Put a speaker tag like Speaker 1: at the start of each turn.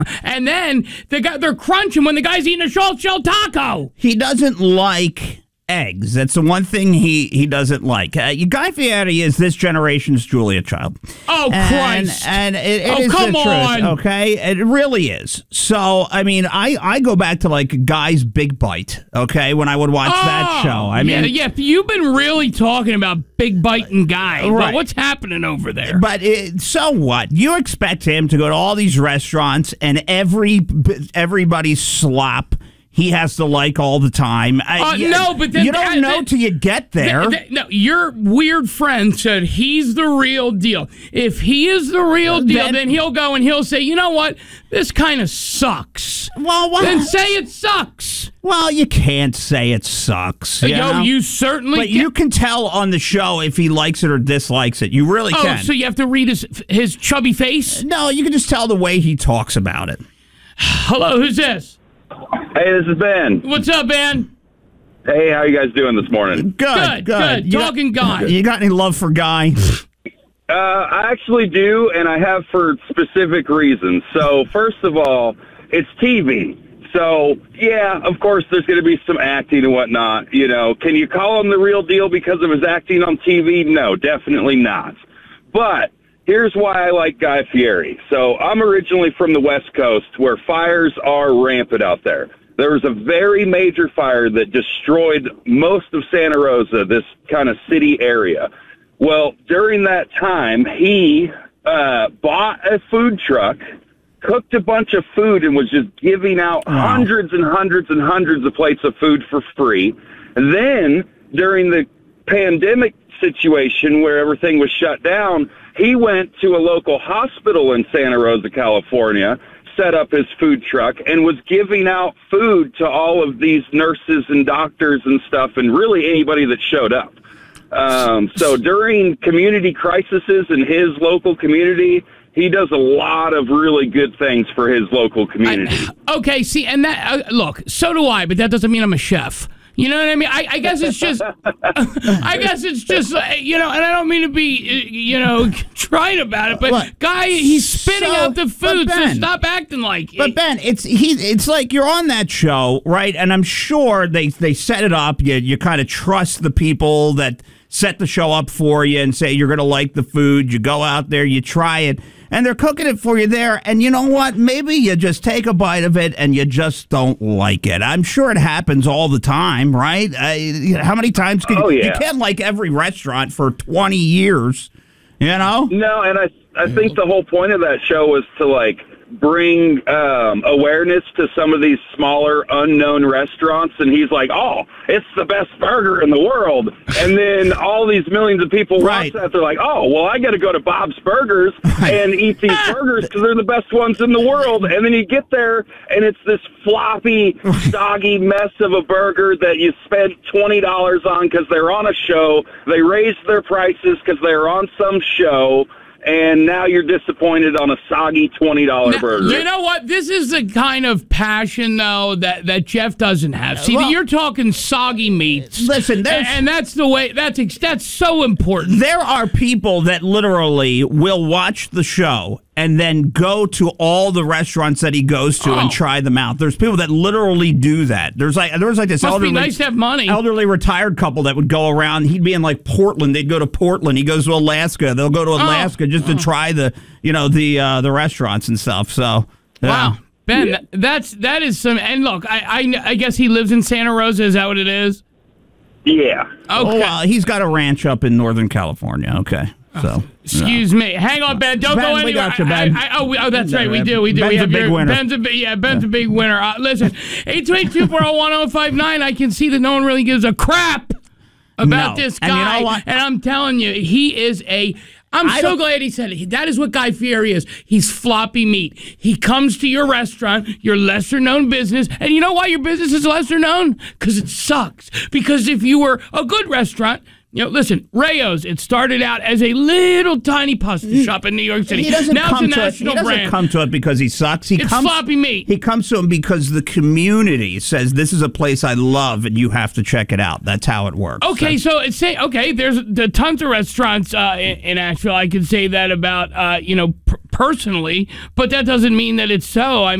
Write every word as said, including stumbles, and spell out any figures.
Speaker 1: And then they got, they're crunching when the guy's eating a shell shell taco.
Speaker 2: He doesn't like eggs. That's the one thing he, he doesn't like. Uh, Guy Fieri is this generation's Julia Child.
Speaker 1: Oh,
Speaker 2: and,
Speaker 1: Christ.
Speaker 2: And it, it
Speaker 1: oh,
Speaker 2: is
Speaker 1: come
Speaker 2: the
Speaker 1: on.
Speaker 2: truth, okay? It really is. So, I mean, I, I go back to, like, Guy's Big Bite, okay, when I would watch
Speaker 1: oh,
Speaker 2: that show. I mean,
Speaker 1: yeah, yeah, you've been really talking about Big Bite and Guy.
Speaker 2: Right.
Speaker 1: But what's happening over there?
Speaker 2: But it, so what? You expect him to go to all these restaurants and every everybody's slop he has to like all the time.
Speaker 1: Uh,
Speaker 2: you,
Speaker 1: no, but then,
Speaker 2: you don't
Speaker 1: uh,
Speaker 2: know
Speaker 1: then,
Speaker 2: till you get there.
Speaker 1: Th- th- no, your weird friend said he's the real deal. If he is the real deal, then, then he'll go and he'll say, you know what? This kind of sucks.
Speaker 2: Well, well,
Speaker 1: then say it sucks.
Speaker 2: Well, you can't say it sucks. You
Speaker 1: Yo,
Speaker 2: know?
Speaker 1: you certainly
Speaker 2: But
Speaker 1: can.
Speaker 2: you can tell on the show if he likes it or dislikes it. You really
Speaker 1: oh,
Speaker 2: can.
Speaker 1: so you have to read his his chubby face?
Speaker 2: No, you can just tell the way he talks about it.
Speaker 1: Hello, who's this?
Speaker 3: Hey, this is Ben.
Speaker 1: What's up, Ben?
Speaker 3: Hey, how you guys doing this morning?
Speaker 2: Good,
Speaker 1: Good,
Speaker 2: good.
Speaker 1: good. Talking Guy.
Speaker 2: You got any love for Guy?
Speaker 3: Uh, I actually do, and I have for specific reasons. So, first of all, it's T V. So, yeah, of course, there's going to be some acting and whatnot. You know, can you call him the real deal because of his acting on T V? No, definitely not. But here's why I like Guy Fieri. So I'm originally from the West Coast where fires are rampant out there. There was a very major fire that destroyed most of Santa Rosa, this kind of city area. Well, during that time, he uh, bought a food truck, cooked a bunch of food, and was just giving out wow. hundreds and hundreds and hundreds of plates of food for free. And then during the pandemic situation where everything was shut down, he went to a local hospital in Santa Rosa, California, set up his food truck, and was giving out food to all of these nurses and doctors and stuff, and really anybody that showed up. Um, so during community crises in his local community, he does a lot of really good things for his local community.
Speaker 1: I, okay, see, and that, uh, look, so do I, but that doesn't mean I'm a chef. You know what I mean? I, I guess it's just, I guess it's just, uh, you know, and I don't mean to be, uh, you know, trying about it, but Look, Guy, he's spitting so, out the food, Ben, so stop acting like it.
Speaker 2: But Ben, it's he, it's like you're on that show, right? And I'm sure they, they set it up. You, you kind of trust the people that set the show up for you and say you're going to like the food. You go out there, you try it, and they're cooking it for you there. And you know what? Maybe you just take a bite of it and you just don't like it. I'm sure it happens all the time, right? Uh, how many times can
Speaker 3: oh,
Speaker 2: you,
Speaker 3: yeah.
Speaker 2: you can't like every restaurant for twenty years, you know?
Speaker 3: No, and I I think the whole point of that show was to, like, bring um, awareness to some of these smaller, unknown restaurants. And he's like, oh, it's the best burger in the world. And then all these millions of people
Speaker 2: right.
Speaker 3: watch that. They're like, oh, well, I got to go to Bob's Burgers right. and eat these burgers because they're the best ones in the world. And then you get there, and it's this floppy, soggy mess of a burger that you spent twenty dollars on because they're on a show. They raised their prices because they're on some show. And now you're disappointed on a soggy twenty dollars
Speaker 1: now,
Speaker 3: burger.
Speaker 1: You know what? This is the kind of passion, though, that, that Jeff doesn't have. See, well, you're talking soggy meats.
Speaker 2: Listen, and,
Speaker 1: and that's the way, that's that's so important.
Speaker 2: There are people that literally will watch the show and then go to all the restaurants that he goes to oh. and try them out. There's people that literally do that. There's like there was like this
Speaker 1: Must
Speaker 2: elderly,
Speaker 1: be nice to have money.
Speaker 2: elderly retired couple that would go around. He'd be in like Portland. They'd go to Portland. He goes to Alaska. They'll go to Alaska oh. just to oh. try the you know the uh, the restaurants and stuff. So yeah.
Speaker 1: Wow, Ben, yeah. that's that is some. And look, I, I I guess he lives in Santa Rosa. Is that what it is?
Speaker 3: Yeah.
Speaker 1: Okay.
Speaker 2: Oh, well, he's got a ranch up in Northern California. Okay. So,
Speaker 1: excuse
Speaker 2: no.
Speaker 1: me. Hang on, Ben. Don't
Speaker 2: Ben,
Speaker 1: go anywhere.
Speaker 2: We got you, Ben.
Speaker 1: I, I, oh, we, oh, that's right. We do. We do.
Speaker 2: Ben's
Speaker 1: we have
Speaker 2: a big
Speaker 1: your,
Speaker 2: winner.
Speaker 1: Ben's a big, yeah, Ben's yeah. a big winner. Uh, listen, eight two eight, two four zero, one zero five nine. I can see that no one really gives a crap about
Speaker 2: no.
Speaker 1: this guy.
Speaker 2: And, you know what?
Speaker 1: and I'm telling you, he is a... I'm
Speaker 2: I
Speaker 1: so glad he said it. That is what Guy Fieri is. He's floppy meat. He comes to your restaurant, your lesser-known business, and you know why your business is lesser known? Because it sucks. Because if you were a good restaurant... You know, listen, Rayo's, it started out as a little tiny pasta shop in New York City.
Speaker 2: He doesn't
Speaker 1: now
Speaker 2: come
Speaker 1: it's a
Speaker 2: to
Speaker 1: national
Speaker 2: it. He doesn't
Speaker 1: brand.
Speaker 2: come to it because he sucks. He
Speaker 1: it's
Speaker 2: comes,
Speaker 1: floppy meat.
Speaker 2: He comes to him because the community says, this is a place I love and you have to check it out. That's how it works.
Speaker 1: Okay, so, so it's say okay, there's the tons of restaurants uh, in, in Asheville. I can say that about, uh, you know, pr- personally, but that doesn't mean that it's so. I